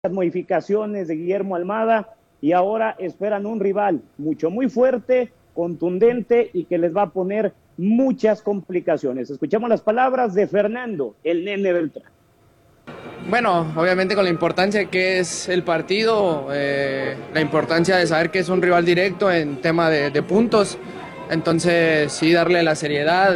las modificaciones de Guillermo Almada y ahora esperan un rival muy fuerte, contundente y que les va a poner muchas complicaciones. Escuchamos las palabras de Fernando, el Nene Beltrán. Bueno, obviamente con la importancia que es el partido, la importancia de saber que es un rival directo en tema de puntos, entonces sí darle la seriedad,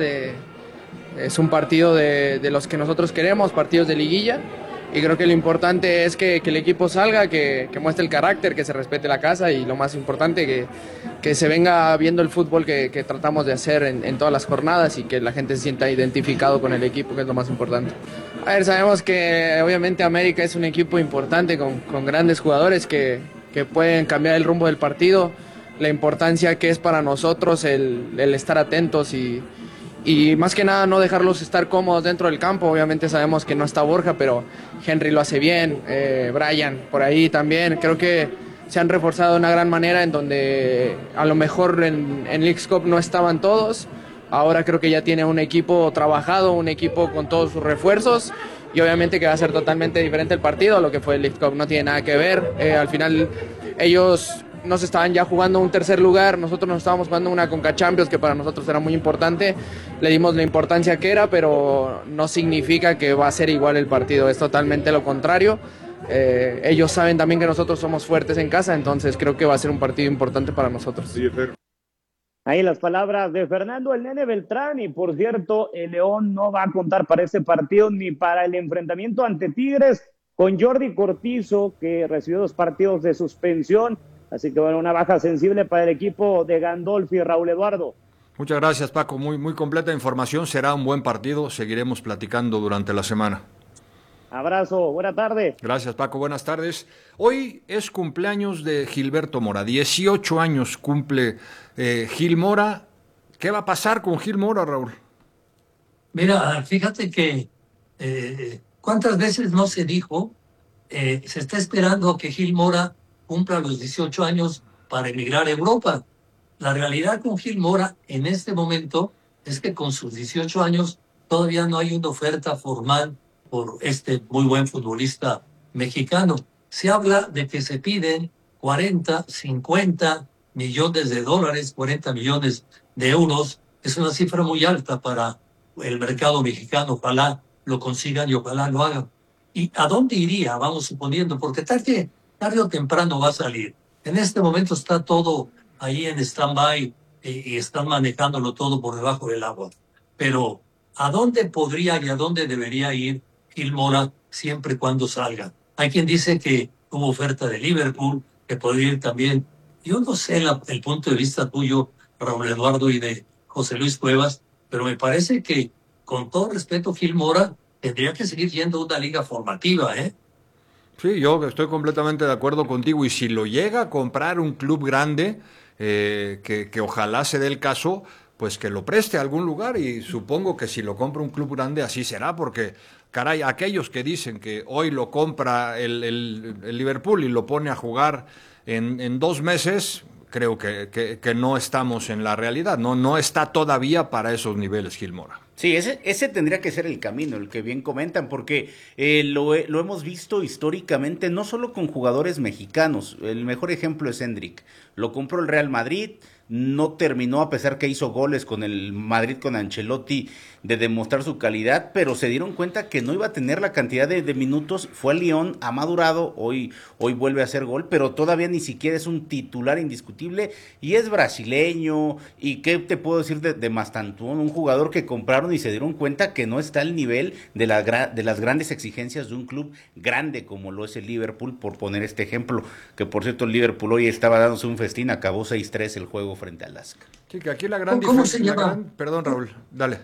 es un partido de los que nosotros queremos, partidos de liguilla, y creo que lo importante es que el equipo salga, que muestre el carácter, que se respete la casa y lo más importante, que se venga viendo el fútbol que tratamos de hacer en todas las jornadas y que la gente se sienta identificado con el equipo, que es lo más importante. A ver, sabemos que obviamente América es un equipo importante con grandes jugadores que pueden cambiar el rumbo del partido, la importancia que es para nosotros el estar atentos y más que nada no dejarlos estar cómodos dentro del campo. Obviamente sabemos que no está Borja, pero Henry lo hace bien, Brian por ahí también. Creo que se han reforzado de una gran manera en donde a lo mejor en Leagues Cup no estaban todos. Ahora creo que ya tiene un equipo trabajado, un equipo con todos sus refuerzos y obviamente que va a ser totalmente diferente el partido a lo que fue el Leagues Cup. No tiene nada que ver. Al final ellos nos estaban ya jugando un tercer lugar, nosotros nos estábamos jugando una Conca Champions que para nosotros era muy importante, le dimos la importancia que era, pero no significa que va a ser igual el partido, es totalmente lo contrario. Ellos saben también que nosotros somos fuertes en casa, entonces creo que va a ser un partido importante para nosotros. Sí, ahí las palabras de Fernando el Nene Beltrán. Y por cierto, el León no va a contar para este partido ni para el enfrentamiento ante Tigres con Jordi Cortizo, que recibió 2 partidos de suspensión. Así que bueno, una baja sensible para el equipo de Gandolfi, Raúl Eduardo. Muchas gracias, Paco. Muy completa información. Será un buen partido. Seguiremos platicando durante la semana. Abrazo, buena tarde. Gracias, Paco. Buenas tardes. Hoy es cumpleaños de Gilberto Mora. 18 años cumple Gil Mora. ¿Qué va a pasar con Gil Mora, Raúl? Mira, fíjate que cuántas veces no se dijo, se está esperando a que Gil Mora cumpla los 18 años para emigrar a Europa. La realidad con Gil Mora en este momento es que con sus 18 años todavía no hay una oferta formal por este muy buen futbolista mexicano. Se habla de que se piden 40, 50 millones de dólares, 40 millones de euros. Es una cifra muy alta para el mercado mexicano. Ojalá lo consigan y ojalá lo hagan. ¿Y a dónde iría? Vamos suponiendo, porque tarde o temprano va a salir. En este momento está todo ahí en stand-by y están manejándolo todo por debajo del agua. Pero ¿a dónde podría y a dónde debería ir Gil Mora siempre y cuando salga? Hay quien dice que hubo oferta de Liverpool, que podría ir también. Yo no sé el punto de vista tuyo, Raúl Eduardo, y de José Luis Cuevas, pero me parece que, con todo respeto, Gil Mora tendría que seguir yendo a una liga formativa, ¿eh? Sí, yo estoy completamente de acuerdo contigo. Y si lo llega a comprar un club grande, que ojalá se dé el caso, pues que lo preste a algún lugar. Y supongo que si lo compra un club grande así será, porque, caray, aquellos que dicen que hoy lo compra el Liverpool y lo pone a jugar en 2 meses, creo que no estamos en la realidad. No está todavía para esos niveles Gil Mora. Sí, ese tendría que ser el camino, el que bien comentan, porque lo hemos visto históricamente, no solo con jugadores mexicanos. El mejor ejemplo es Hendrik. Lo compró el Real Madrid, no terminó, a pesar que hizo goles con el Madrid, con Ancelotti, de demostrar su calidad, pero se dieron cuenta que no iba a tener la cantidad de minutos. Fue al Lyon, ha madurado, hoy vuelve a hacer gol, pero todavía ni siquiera es un titular indiscutible, y es brasileño. ¿Y qué te puedo decir de Mastantuono? Un jugador que compraron y se dieron cuenta que no está al nivel de las grandes exigencias de un club grande como lo es el Liverpool, por poner este ejemplo, que por cierto el Liverpool hoy estaba dándose un festín, acabó 6-3 el juego frente al Lask. Sí, que aquí la gran ¿Cómo se llama? Perdón, Raúl, dale.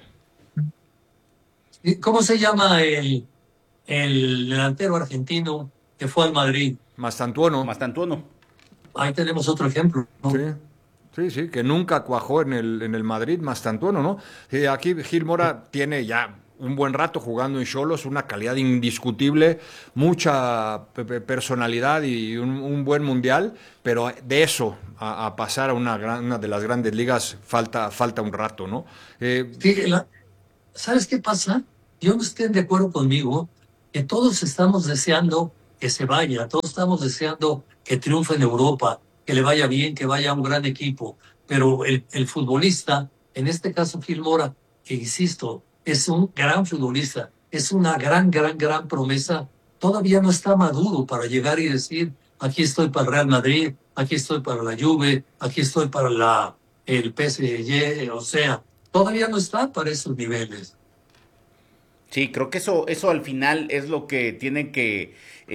¿Cómo se llama el delantero argentino que fue al Madrid? Mastantuono. Ahí tenemos otro ejemplo, ¿no? Sí, que nunca cuajó en el Madrid, Mastantuono, ¿no? Aquí Gil Mora tiene ya un buen rato jugando en Xolos, una calidad indiscutible, mucha personalidad y un buen mundial, pero de eso a pasar a una de las grandes ligas falta un rato, ¿no? Sí, ¿sabes qué pasa? Yo no estoy de acuerdo conmigo, que todos estamos deseando que se vaya. Todos estamos deseando que triunfe en Europa, que le vaya bien, que vaya a un gran equipo. Pero el futbolista, en este caso Gil Mora, que insisto, es un gran futbolista, es una gran promesa, todavía no está maduro para llegar y decir, aquí estoy para el Real Madrid, aquí estoy para la Juve, aquí estoy para el PSG, o sea, todavía no está para esos niveles. Sí, creo que eso al final es lo que tienen que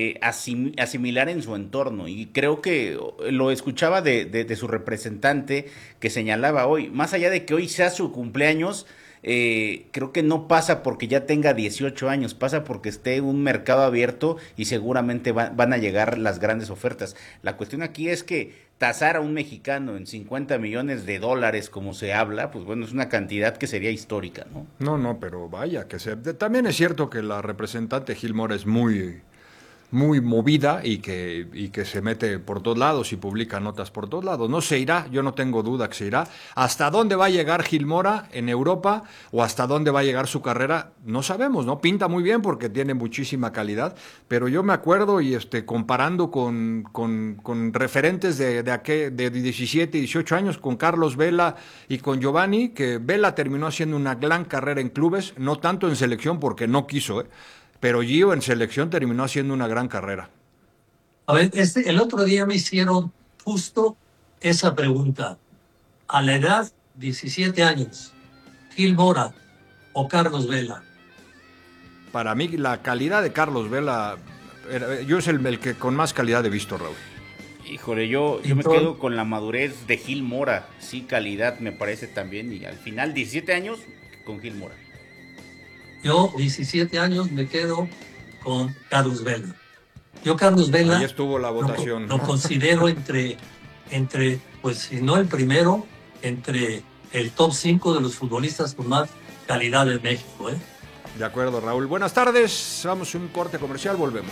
asimilar en su entorno. Y creo que lo escuchaba de su representante que señalaba hoy, más allá de que hoy sea su cumpleaños, creo que no pasa porque ya tenga 18 años, pasa porque esté un mercado abierto y seguramente van a llegar las grandes ofertas. La cuestión aquí es que tasar a un mexicano en 50 millones de dólares, como se habla, pues bueno, es una cantidad que sería histórica, ¿no? No, pero vaya, también es cierto que la representante Gil Mora es muy movida y que se mete por todos lados y publica notas por todos lados. No se irá, yo no tengo duda que se irá. ¿Hasta dónde va a llegar Gil Mora en Europa o hasta dónde va a llegar su carrera? No sabemos, ¿no? Pinta muy bien porque tiene muchísima calidad, pero yo me acuerdo y comparando con referentes de 17, 18 años, con Carlos Vela y con Giovanni, que Vela terminó haciendo una gran carrera en clubes, no tanto en selección porque no quiso, pero Gio en selección terminó haciendo una gran carrera. A ver, el otro día me hicieron justo esa pregunta. A la edad, 17 años, Gil Mora o Carlos Vela. Para mí, la calidad de Carlos Vela, yo es el que con más calidad he visto, Raúl. Híjole, yo me quedo con la madurez de Gil Mora. Sí, calidad me parece también. Y al final, 17 años con Gil Mora. Yo, 17 años, me quedo con Carlos Vela. Yo, Carlos Vela, ahí estuvo la votación. Lo considero entre, pues si no el primero, entre el top 5 de los futbolistas con más calidad en México. De acuerdo, Raúl. Buenas tardes. Vamos a un corte comercial, volvemos.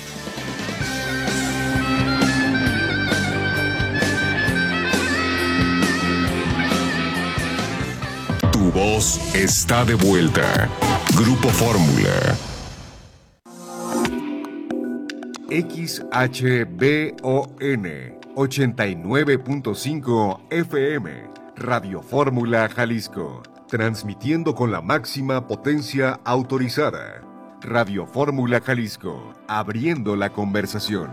Tu voz está de vuelta. Grupo Fórmula. XHBON 89.5 FM. Radio Fórmula Jalisco. Transmitiendo con la máxima potencia autorizada. Radio Fórmula Jalisco. Abriendo la conversación.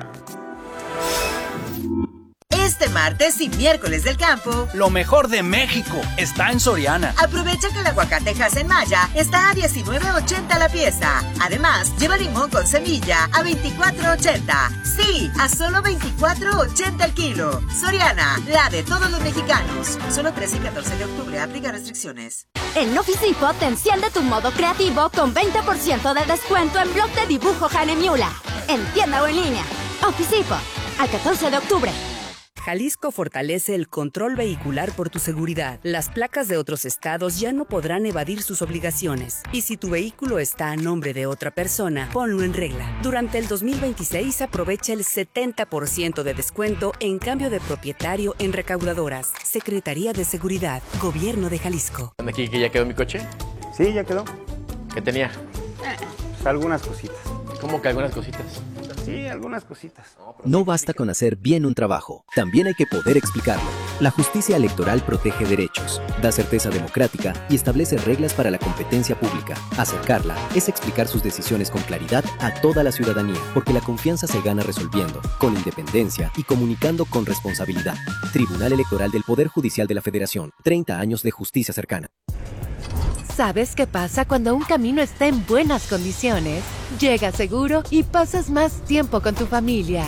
Este martes y miércoles del campo, lo mejor de México está en Soriana. Aprovecha que el aguacate en Maya está a $19.80 la pieza. Además, lleva limón con semilla a $24.80. Sí, a solo $24.80 el kilo. Soriana, la de todos los mexicanos. Solo 13 y 14 de octubre. Aplica restricciones. En Office Depot te enciende tu modo creativo con 20% de descuento en bloc de dibujo Hahnemühle. En tienda o en línea. Office Depot, al 14 de octubre. Jalisco fortalece el control vehicular por tu seguridad. Las placas de otros estados ya no podrán evadir sus obligaciones. Y si tu vehículo está a nombre de otra persona, ponlo en regla. Durante el 2026 aprovecha el 70% de descuento en cambio de propietario en recaudadoras. Secretaría de Seguridad, Gobierno de Jalisco. ¿Aquí que ya quedó mi coche? Sí, ya quedó. ¿Qué tenía? Pues algunas cositas. ¿Cómo que algunas cositas? Sí, algunas cositas. No basta con hacer bien un trabajo, también hay que poder explicarlo. La justicia electoral protege derechos, da certeza democrática y establece reglas para la competencia pública. Acercarla es explicar sus decisiones con claridad a toda la ciudadanía, porque la confianza se gana resolviendo, con independencia y comunicando con responsabilidad. Tribunal Electoral del Poder Judicial de la Federación, 30 años de justicia cercana. ¿Sabes qué pasa cuando un camino está en buenas condiciones? Llegas seguro y pasas más tiempo con tu familia.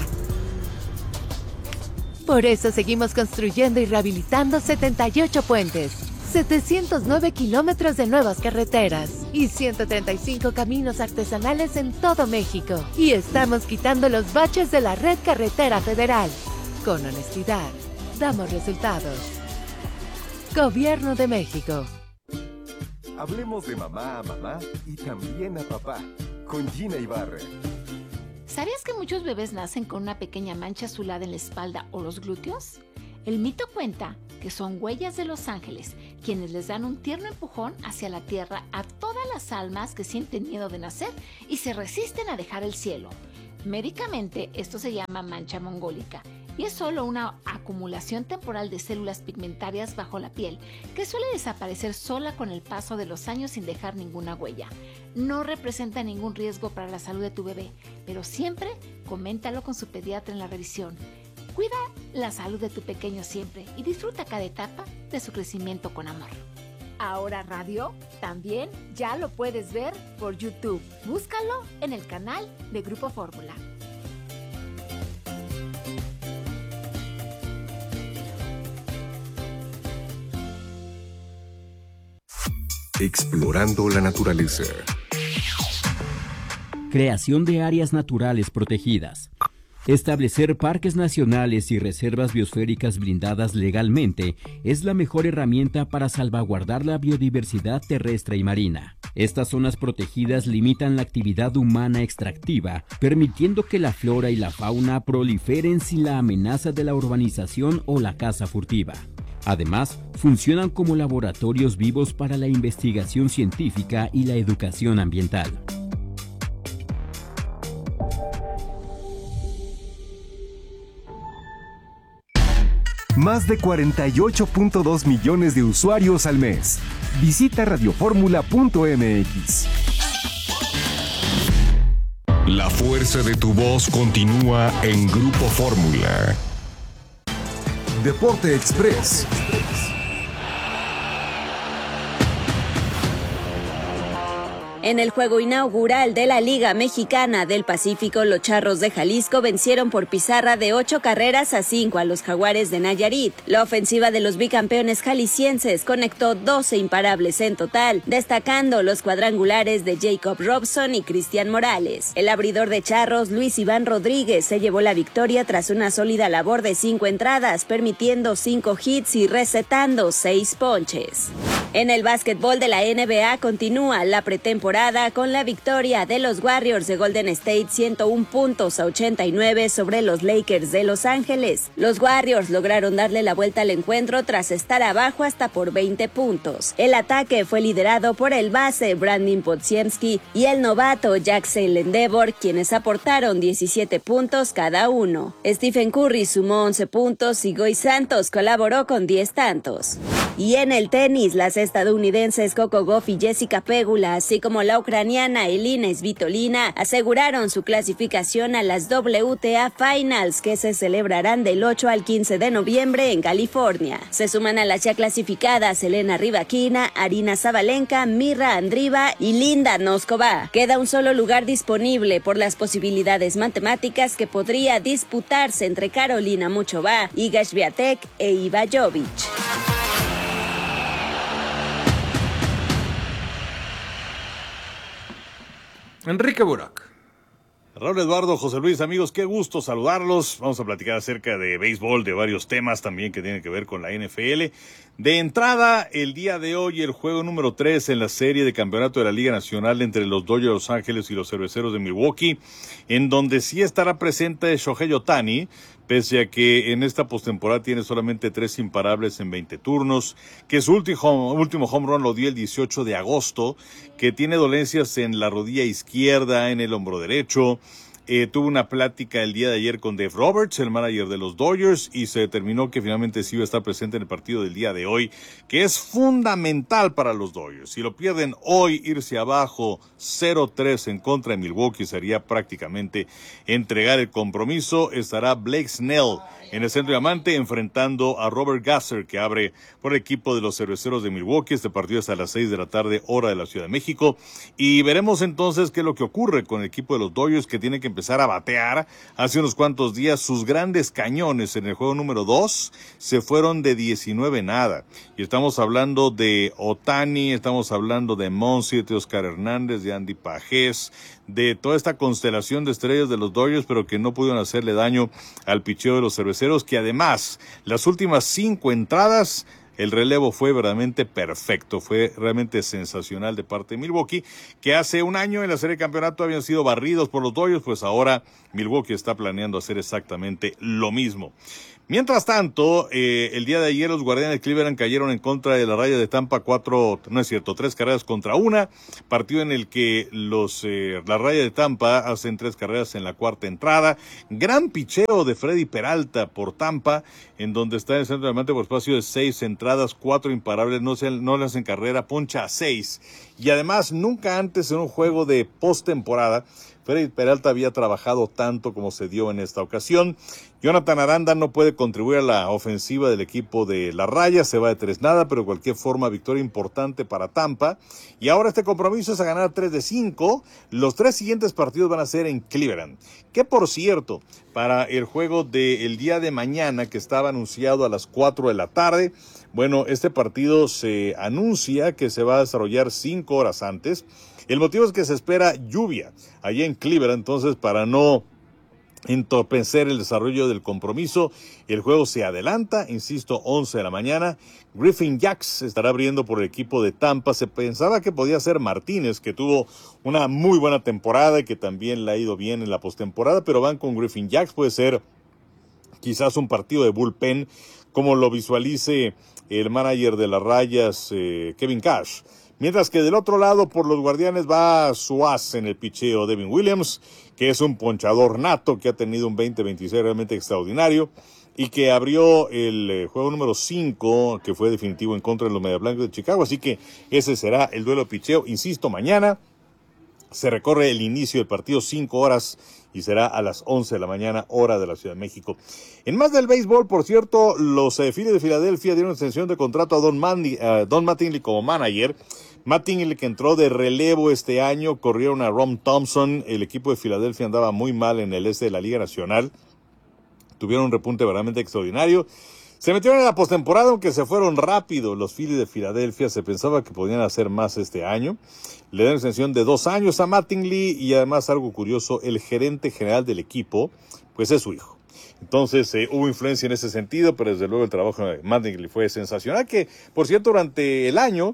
Por eso seguimos construyendo y rehabilitando 78 puentes, 709 kilómetros de nuevas carreteras y 135 caminos artesanales en todo México. Y estamos quitando los baches de la red carretera federal. Con honestidad, damos resultados. Gobierno de México. Hablemos de mamá a mamá y también a papá, con Gina Ibarra. ¿Sabías que muchos bebés nacen con una pequeña mancha azulada en la espalda o los glúteos? El mito cuenta que son huellas de los ángeles, quienes les dan un tierno empujón hacia la tierra a todas las almas que sienten miedo de nacer y se resisten a dejar el cielo. Médicamente, esto se llama mancha mongólica y es solo una acumulación temporal de células pigmentarias bajo la piel que suele desaparecer sola con el paso de los años sin dejar ninguna huella. No representa ningún riesgo para la salud de tu bebé, pero siempre coméntalo con su pediatra en la revisión. Cuida la salud de tu pequeño siempre y disfruta cada etapa de su crecimiento con amor. Ahora Radio también ya lo puedes ver por YouTube. Búscalo en el canal de Grupo Fórmula. Explorando la naturaleza. Creación de áreas naturales protegidas. Establecer parques nacionales y reservas biosféricas blindadas legalmente es la mejor herramienta para salvaguardar la biodiversidad terrestre y marina. Estas zonas protegidas limitan la actividad humana extractiva, permitiendo que la flora y la fauna proliferen sin la amenaza de la urbanización o la caza furtiva. Además, funcionan como laboratorios vivos para la investigación científica y la educación ambiental. Más de 48.2 millones de usuarios al mes. Visita radioformula.mx. La fuerza de tu voz continúa en Grupo Fórmula. Deporte Express. En el juego inaugural de la Liga Mexicana del Pacífico, los Charros de Jalisco vencieron por pizarra de 8-5 a los Jaguares de Nayarit. La ofensiva de los bicampeones jaliscienses conectó 12 imparables en total, destacando los cuadrangulares de Jacob Robson y Cristian Morales. El abridor de Charros, Luis Iván Rodríguez, se llevó la victoria tras una sólida labor de 5 entradas, permitiendo 5 hits y recetando 6 ponches. En el básquetbol de la NBA continúa la pretemporada con la victoria de los Warriors de Golden State 101-89 sobre los Lakers de Los Ángeles. Los Warriors lograron darle la vuelta al encuentro tras estar abajo hasta por 20 puntos. El ataque fue liderado por el base Brandon Podziemski y el novato Jackson Endeavor, quienes aportaron 17 puntos cada uno. Stephen Curry sumó 11 puntos y Goy Santos colaboró con 10 tantos. Y en el tenis, las estadounidenses Coco Gauff y Jessica Pegula, así como la ucraniana Elina Svitolina, aseguraron su clasificación a las WTA Finals, que se celebrarán del 8 al 15 de noviembre en California. Se suman a las ya clasificadas Elena Rybakina, Arina Sabalenka, Mirra Andreeva y Linda Noskova. Queda un solo lugar disponible por las posibilidades matemáticas que podría disputarse entre Carolina Muchova, Iga Swiatek e Iva Jovic. Enrique Burak. Raúl Eduardo, José Luis, amigos, qué gusto saludarlos. Vamos a platicar acerca de béisbol, de varios temas también que tienen que ver con la NFL. De entrada, el día de hoy, el juego número 3 en la serie de campeonato de la Liga Nacional entre los Dodgers de Los Ángeles y los Cerveceros de Milwaukee, en donde sí estará presente Shohei Ohtani, pese a que en esta postemporada tiene solamente 3 imparables en 20 turnos, que su último home run lo dio el 18 de agosto, que tiene dolencias en la rodilla izquierda, en el hombro derecho. Tuvo una plática el día de ayer con Dave Roberts, el manager de los Dodgers, y se determinó que finalmente sí iba a estar presente en el partido del día de hoy, que es fundamental para los Dodgers. Si lo pierden hoy, irse abajo 0-3 en contra de Milwaukee sería prácticamente entregar el compromiso. Estará Blake Snell en el centro diamante enfrentando a Robert Gasser, que abre por el equipo de los Cerveceros de Milwaukee. Este partido es a las 6 de la tarde, hora de la Ciudad de México. Y veremos entonces qué es lo que ocurre con el equipo de los Dodgers, que tiene que empezar a batear. Hace unos cuantos días sus grandes cañones en el juego número 2 se fueron de 19-0. Y estamos hablando de Ohtani, estamos hablando de Monsi, de Oscar Hernández, de Andy Pajés, de toda esta constelación de estrellas de los Dodgers, pero que no pudieron hacerle daño al picheo de los Cerveceros, que además las últimas 5 entradas el relevo fue verdaderamente perfecto, fue realmente sensacional de parte de Milwaukee, que hace un año en la serie de campeonato habían sido barridos por los Dodgers, pues ahora Milwaukee está planeando hacer exactamente lo mismo. Mientras tanto, el día de ayer los Guardianes de Cleveland cayeron en contra de la Raya de Tampa 3 carreras contra 1, partido en el que la Raya de Tampa hacen 3 carreras en la cuarta entrada. Gran picheo de Freddy Peralta por Tampa, en donde está en el centro del mate por espacio de 6 entradas, 4 imparables, no le hacen carrera, poncha a 6. Y además, nunca antes en un juego de postemporada Freddy Peralta había trabajado tanto como se dio en esta ocasión. Jonathan Aranda no puede contribuir a la ofensiva del equipo de la Raya, se va de 3-0, pero de cualquier forma victoria importante para Tampa. Y ahora este compromiso es a ganar 3 de 5. Los 3 siguientes partidos van a ser en Cleveland. Que por cierto, para el juego del día de mañana, que estaba anunciado a las 4 de la tarde, bueno, este partido se anuncia que se va a desarrollar 5 horas antes. El motivo es que se espera lluvia allá en Cleveland, entonces para no entorpecer el desarrollo del compromiso, el juego se adelanta, insisto, 11 de la mañana. Griffin Jax estará abriendo por el equipo de Tampa. Se pensaba que podía ser Martínez, que tuvo una muy buena temporada y que también le ha ido bien en la postemporada, pero van con Griffin Jax. Puede ser quizás un partido de bullpen, como lo visualice el manager de las Rayas, Kevin Cash. Mientras que del otro lado, por los Guardianes, va su as en el picheo, Devin Williams, que es un ponchador nato, que ha tenido un 20-26 realmente extraordinario, y que abrió el juego número 5, que fue definitivo en contra de los Media Blancos de Chicago. Así que ese será el duelo de picheo. Insisto, mañana se recorre el inicio del partido 5 horas y será a las 11 de la mañana, hora de la Ciudad de México. En más del béisbol, por cierto, los Phillies de Filadelfia dieron extensión de contrato a Don Mattingly como manager. Mattingly, que entró de relevo este año, corrieron a Ron Thompson. El equipo de Filadelfia andaba muy mal en el este de la Liga Nacional. Tuvieron un repunte verdaderamente extraordinario. Se metieron en la postemporada, aunque se fueron rápido los Phillies de Filadelfia. Se pensaba que podían hacer más este año. Le dan extensión de 2 años a Mattingly, y además, algo curioso, el gerente general del equipo, pues es su hijo. Entonces hubo influencia en ese sentido, pero desde luego el trabajo de Mattingly fue sensacional, que por cierto durante el año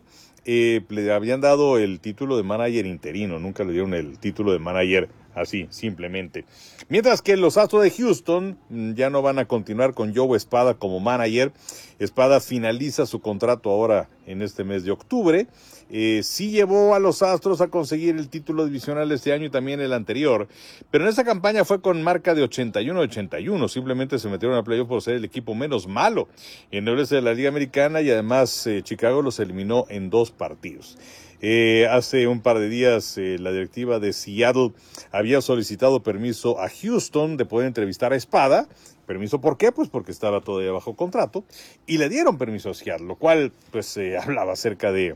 le habían dado el título de manager interino, nunca le dieron el título de manager así, simplemente. Mientras que los Astros de Houston ya no van a continuar con Joe Espada como manager. Espada finaliza su contrato ahora en este mes de octubre. Sí llevó a los Astros a conseguir el título divisional este año y también el anterior, pero en esa campaña fue con marca de 81-81, simplemente se metieron a playoff por ser el equipo menos malo en el oeste de la Liga Americana, y además Chicago los eliminó en 2 partidos. Hace un par de días la directiva de Seattle había solicitado permiso a Houston de poder entrevistar a Espada. ¿Permiso por qué? Pues porque estaba todavía bajo contrato, y le dieron permiso a Seattle, lo cual pues hablaba acerca de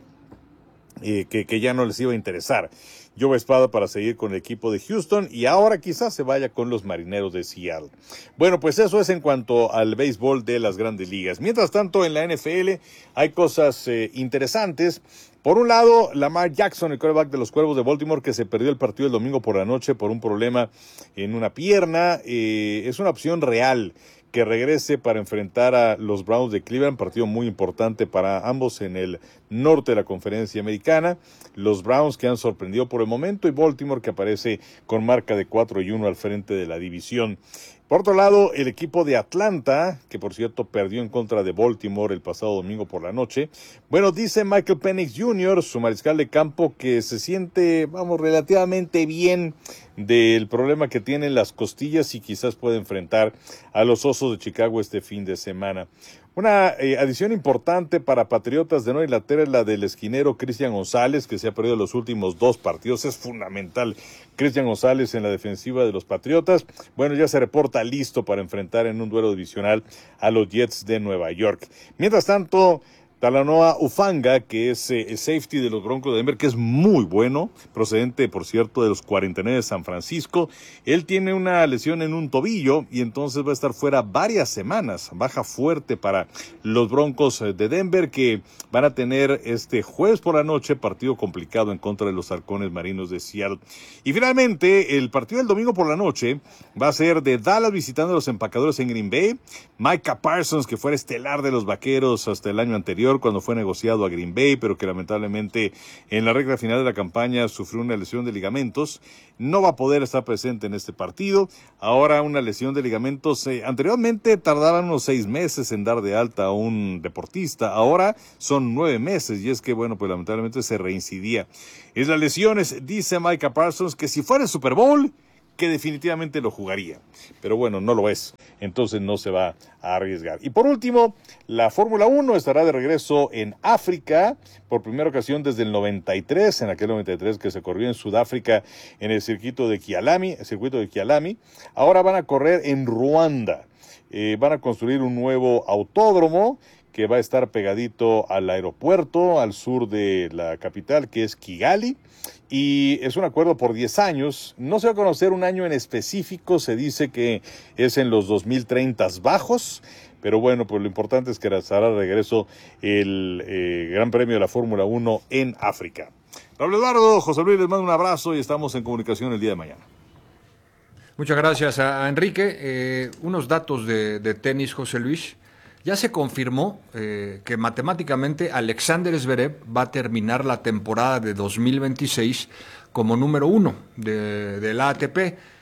que ya no les iba a interesar Joe Espada para seguir con el equipo de Houston, y ahora quizás se vaya con los Marineros de Seattle. Bueno, pues eso es en cuanto al béisbol de las Grandes Ligas. Mientras tanto, en la NFL hay cosas interesantes. Por un lado, Lamar Jackson, el quarterback de los Cuervos de Baltimore, que se perdió el partido el domingo por la noche por un problema en una pierna, es una opción real que regrese para enfrentar a los Browns de Cleveland, partido muy importante para ambos en el norte de la Conferencia Americana. Los Browns, que han sorprendido por el momento, y Baltimore, que aparece con marca de 4-1 al frente de la división. Por otro lado, el equipo de Atlanta, que por cierto perdió en contra de Baltimore el pasado domingo por la noche. Bueno, dice Michael Penix Jr., su mariscal de campo, que se siente, relativamente bien del problema que tiene en las costillas y quizás puede enfrentar a los Osos de Chicago este fin de semana. Una adición importante para Patriotas de Nueva Inglaterra es la del esquinero Cristian González, que se ha perdido los últimos 2 partidos. Es fundamental Cristian González en la defensiva de los Patriotas. Bueno, ya se reporta listo para enfrentar en un duelo divisional a los Jets de Nueva York. Mientras tanto, Talanoa Ufanga, que es el safety de los Broncos de Denver, que es muy bueno, procedente, por cierto, de los 49 de San Francisco. Él tiene una lesión en un tobillo y entonces va a estar fuera varias semanas. Baja fuerte para los Broncos de Denver, que van a tener este jueves por la noche partido complicado en contra de los Halcones Marinos de Seattle. Y finalmente, el partido del domingo por la noche va a ser de Dallas visitando a los Empacadores en Green Bay. Micah Parsons, que fue estelar de los Vaqueros hasta el año anterior, anterior cuando fue negociado a Green Bay, pero que lamentablemente en la recta final de la campaña sufrió una lesión de ligamentos. No va a poder estar presente en este partido. Ahora una lesión de ligamentos. Anteriormente tardaban unos 6 meses en dar de alta a un deportista. Ahora son 9 meses y es que, bueno, pues lamentablemente se reincidía. Es las lesiones, dice Micah Parsons, que si fuera el Super Bowl, que definitivamente lo jugaría. Pero bueno, no lo es. Entonces no se va a arriesgar. Y por último, la Fórmula 1 estará de regreso en África por primera ocasión desde el 93, en aquel 93 que se corrió en Sudáfrica en el circuito de Kialami. Ahora van a correr en Ruanda. Van a construir un nuevo autódromo que va a estar pegadito al aeropuerto, al sur de la capital, que es Kigali. Y es un acuerdo por 10 años. No se va a conocer un año en específico, se dice que es en los 2030 bajos, pero bueno, pues lo importante es que estará de regreso el Gran Premio de la Fórmula 1 en África. Pablo Eduardo, José Luis, les mando un abrazo y estamos en comunicación el día de mañana. Muchas gracias a Enrique. Unos datos de tenis, José Luis. Ya se confirmó que matemáticamente Alexander Zverev va a terminar la temporada de 2026 como número 1 de la ATP.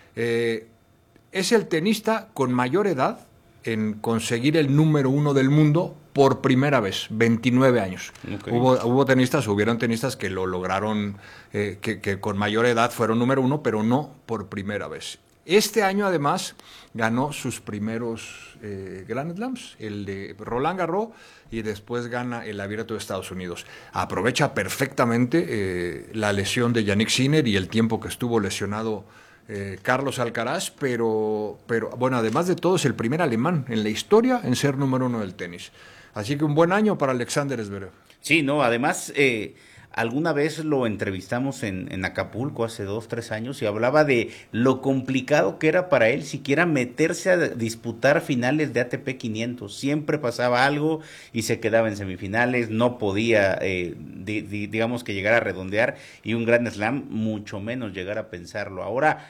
Es el tenista con mayor edad en conseguir el número 1 del mundo por primera vez, 29 años. Okay. Hubieron tenistas que lo lograron, que con mayor edad fueron número 1, pero no por primera vez. Este año, además, ganó sus primeros Grand Slams, el de Roland Garros, y después gana el Abierto de Estados Unidos. Aprovecha perfectamente la lesión de Yannick Sinner y el tiempo que estuvo lesionado Carlos Alcaraz, pero bueno, además de todo, es el primer alemán en la historia en ser número 1 del tenis. Así que un buen año para Alexander Zverev. Sí, no, además... Alguna vez lo entrevistamos en Acapulco hace 2-3 años y hablaba de lo complicado que era para él siquiera meterse a disputar finales de ATP 500. Siempre pasaba algo y se quedaba en semifinales, no podía, digamos que llegar a redondear, y un Grand Slam mucho menos llegar a pensarlo. Ahora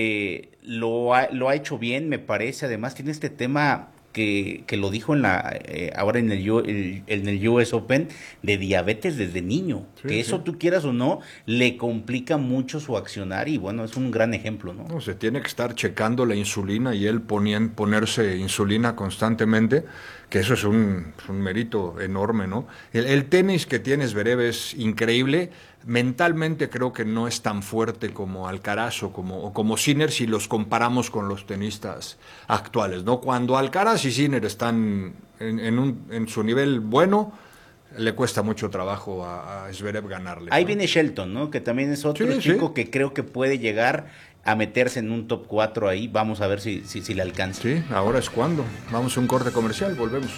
lo ha hecho bien, me parece. Además tiene este tema... Que lo dijo ahora en el US Open, de diabetes desde niño, sí, que eso, tú quieras o no, le complica mucho su accionar, y bueno, es un gran ejemplo, ¿no? No, se tiene que estar checando la insulina y él ponerse insulina constantemente, que eso es un mérito enorme, ¿no? El tenis que tiene Zverev es increíble. Mentalmente creo que no es tan fuerte como Alcaraz o como Sinner si los comparamos con los tenistas actuales, ¿no? Cuando Alcaraz y Sinner están en su nivel bueno, le cuesta mucho trabajo a Zverev ganarle, ¿no? Ahí viene Shelton, ¿no? Que también es otro chico que creo que puede llegar a meterse en un top 4 ahí. Vamos a ver si le alcanza. Sí, ahora es cuando. Vamos a un corte comercial, volvemos.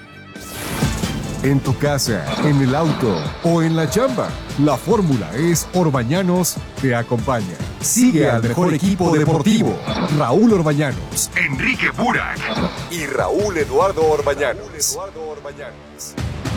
En tu casa, en el auto o en la chamba, la fórmula es Orbañanos te acompaña. Sigue al mejor equipo deportivo, Raúl Orbañanos, Enrique Burak y Raúl Eduardo Orbañanos.